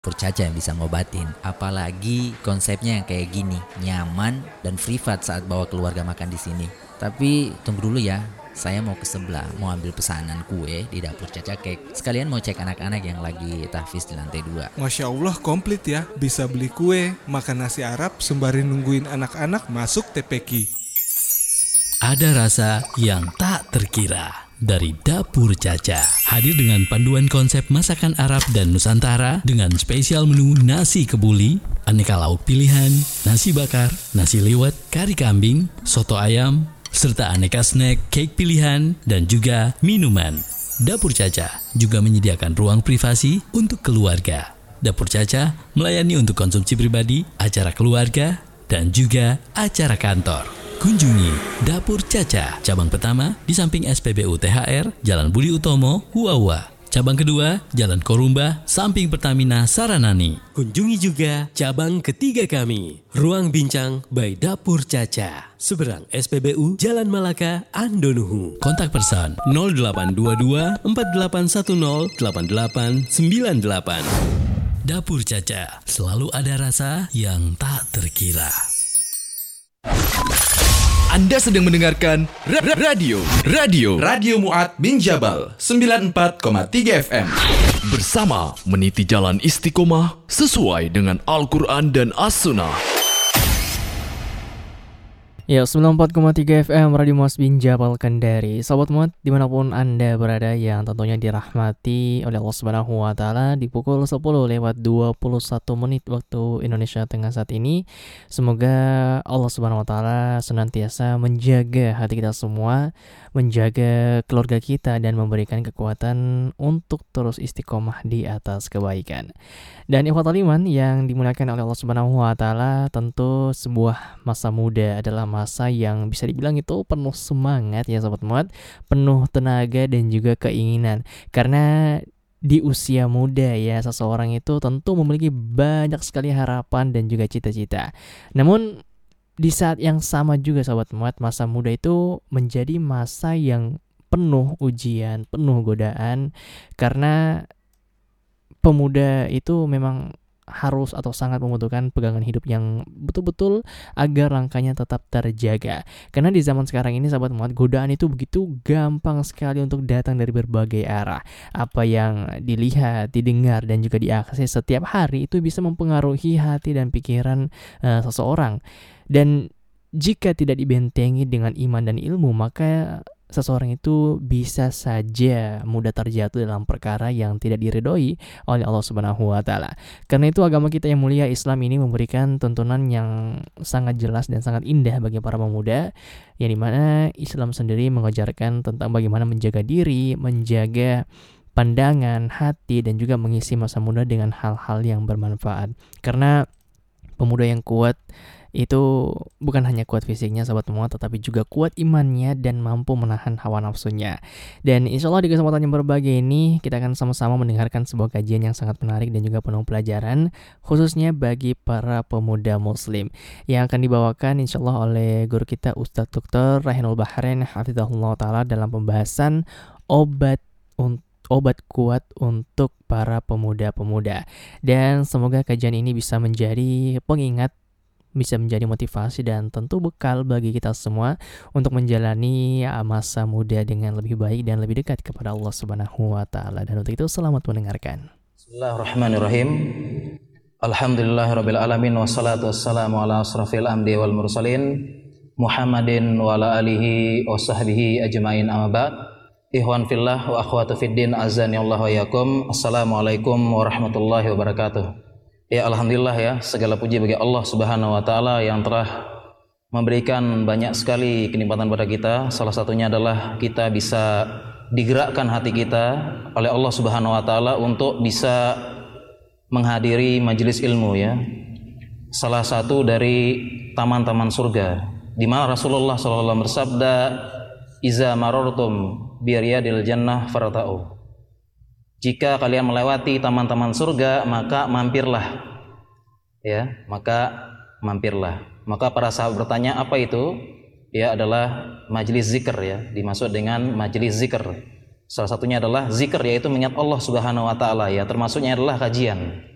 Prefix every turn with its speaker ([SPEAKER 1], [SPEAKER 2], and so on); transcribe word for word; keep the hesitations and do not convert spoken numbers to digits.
[SPEAKER 1] Caca yang bisa ngobatin, apalagi konsepnya yang kayak gini, nyaman dan privat saat bawa keluarga makan di sini. Tapi tunggu dulu ya, saya mau ke sebelah, mau ambil pesanan kue di dapur Caca Cake. Sekalian mau cek anak-anak yang lagi tahfiz di lantai dua.
[SPEAKER 2] Masya Allah, komplit ya, bisa beli kue, makan nasi Arab sembari nungguin anak-anak masuk T P Q.
[SPEAKER 3] Ada rasa yang tak terkira dari Dapur Caca. Hadir dengan panduan konsep masakan Arab dan Nusantara dengan spesial menu nasi kebuli, aneka lauk pilihan, nasi bakar, nasi liwet, kari kambing, soto ayam, serta aneka snack, cake pilihan, dan juga minuman. Dapur Caca juga menyediakan ruang privasi untuk keluarga. Dapur Caca melayani untuk konsumsi pribadi, acara keluarga, dan juga acara kantor. Kunjungi Dapur Caca, cabang pertama di samping S P B U T H R, Jalan Budi Utomo, Huawa. Cabang kedua, Jalan Korumba, samping Pertamina Saranani.
[SPEAKER 4] Kunjungi juga cabang ketiga kami, Ruang Bincang by Dapur Caca, seberang S P B U Jalan Malaka, Andonuhu.
[SPEAKER 3] Kontak person nol delapan dua dua empat delapan satu nol delapan delapan sembilan delapan. Dapur Caca, selalu ada rasa yang tak terkira.
[SPEAKER 5] Anda sedang mendengarkan ra- ra- radio Radio Radio Mu'ad bin Jabal sembilan puluh empat koma tiga F M. Bersama meniti jalan istiqomah sesuai dengan Al-Quran dan As-Sunnah.
[SPEAKER 6] Ya, sembilan puluh empat koma tiga F M Radio Mu'ad bin Jabal Kendari. Sobat Mu'ad dimanapun Anda berada yang tentunya dirahmati oleh Allah Subhanahu wa Ta'ala, di pukul sepuluh lewat dua puluh satu menit waktu Indonesia Tengah saat ini. Semoga Allah Subhanahu wa Ta'ala senantiasa menjaga hati kita semua, menjaga keluarga kita, dan memberikan kekuatan untuk terus istiqomah di atas kebaikan. Dan ikhwatul iman yang dimuliakan oleh Allah Subhanahu wa Ta'ala, tentu sebuah masa muda adalah masa yang bisa dibilang itu penuh semangat ya Sobat Mu'ad, penuh tenaga dan juga keinginan. Karena di usia muda ya, seseorang itu tentu memiliki banyak sekali harapan dan juga cita-cita. Namun di saat yang sama juga Sobat Mu'ad, masa muda itu menjadi masa yang penuh ujian, penuh godaan. Karena pemuda itu memang harus atau sangat membutuhkan pegangan hidup yang betul-betul agar langkahnya tetap terjaga. Karena di zaman sekarang ini Sahabat Mu'ad, godaan itu begitu gampang sekali untuk datang dari berbagai arah. Apa yang dilihat, didengar, dan juga diakses setiap hari itu bisa mempengaruhi hati dan pikiran uh, seseorang. Dan jika tidak dibentengi dengan iman dan ilmu, maka seseorang itu bisa saja mudah terjatuh dalam perkara yang tidak diridhoi oleh Allah Subhanahu wa Ta'ala. Karena itu agama kita yang mulia Islam ini memberikan tuntunan yang sangat jelas dan sangat indah bagi para pemuda, yang dimana Islam sendiri mengajarkan tentang bagaimana menjaga diri, menjaga pandangan, hati, dan juga mengisi masa muda dengan hal-hal yang bermanfaat. Karena pemuda yang kuat itu bukan hanya kuat fisiknya Sobat Mu'ad, tetapi juga kuat imannya dan mampu menahan hawa nafsunya. Dan insya Allah di kesempatan yang berbahagia ini kita akan sama-sama mendengarkan sebuah kajian yang sangat menarik dan juga penuh pelajaran, khususnya bagi para pemuda muslim, yang akan dibawakan insya Allah oleh guru kita Ustadz Doktor Rahinul Bahrain Hafizahullah Ta'ala dalam pembahasan obat untuk obat kuat untuk para pemuda-pemuda. Dan semoga kajian ini bisa menjadi pengingat, bisa menjadi motivasi, dan tentu bekal bagi kita semua untuk menjalani masa muda dengan lebih baik dan lebih dekat kepada Allah Subhanahu wa Ta'ala. Dan untuk itu selamat mendengarkan.
[SPEAKER 7] Bismillahirrahmanirrahim. Alhamdulillahirabbil alamin, wassalatu wassalamu ala asrafil anbiya wal mursalin Muhammadin wa ala alihi wa sahbihi ajmain, amma ba'd. Ikhwan fillah wa akhwatu fiddin, azani Allah wa yakum. Assalamualaikum warahmatullahi wabarakatuh. Ya, alhamdulillah ya, segala puji bagi Allah Subhanahu wa Ta'ala yang telah memberikan banyak sekali kenikmatan pada kita. Salah satunya adalah kita bisa digerakkan hati kita oleh Allah Subhanahu wa Ta'ala untuk bisa menghadiri majelis ilmu ya. Salah satu dari taman-taman surga, di mana Rasulullah shallallahu alaihi wasallam bersabda, "Iza marartum bi riyadil jannah farta'u." Jika kalian melewati taman-taman surga, maka mampirlah. Ya, maka mampirlah. Maka para sahabat bertanya, apa itu? Ya, adalah majelis zikr ya, dimaksud dengan majelis zikr. Salah satunya adalah zikr, yaitu mengingat Allah Subhanahu wa Ta'ala ya, termasuknya adalah kajian.